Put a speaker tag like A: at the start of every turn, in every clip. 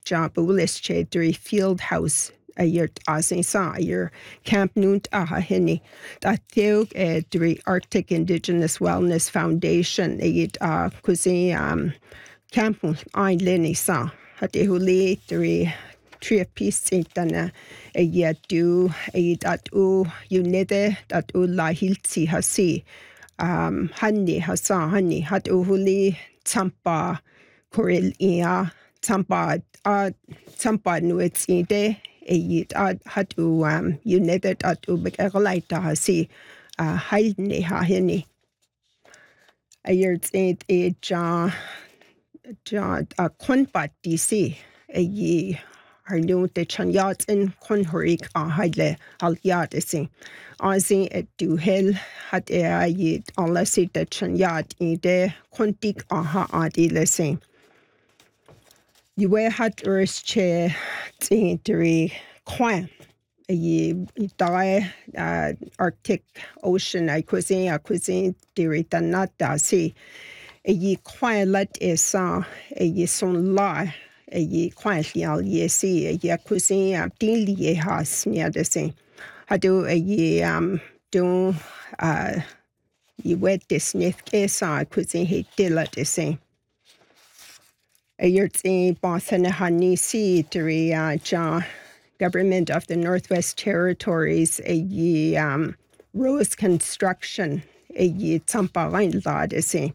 A: job ulis che dri field house a year asin sa a year Camp Nunt aha hini that theog dri Arctic Indigenous Wellness Foundation cuisine Camp ein leni sa hat huli dri tri piece intana du dat u unide dat u la hiltsi hasi hanni hasa hanni hat u huli tampa koril ia tampa nuits ide hat u unide dat u begerlaita hasi heilni ha hini a year ja konpat DC Harnu de Chanyat in Konhorik Haidle al Yadisi. Azi et du hel hat yid alasi de Chanyat ide Kontik aha adi lesi. Yue hat che tinteri Kwan. Die Arctic Ocean cuisine diri tanata si. Kwan let isa son la. Quietly al yesi cuisine dili has near the same. Hadu do wet this nith kesa cuisine he dilla the same. A yurtsi Boston Hanisi turi government of the Northwest Territories Rose Construction tampa rein la the same.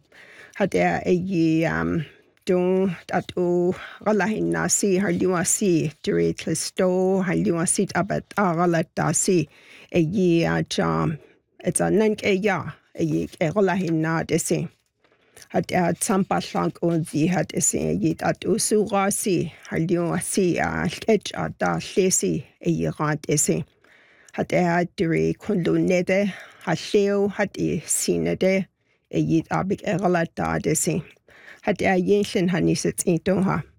A: Hada Don't at o galahin nasi harliwa si diri tlisto harliwa sit abat galat dasi jam it's a nank ya galahin na desi had tampa shank on the had yit at usura si harliwa si sketch at da lesi rad esi had diri kundunede haseo had sinede yit abik galat da desi had yenchen hanisits ito ha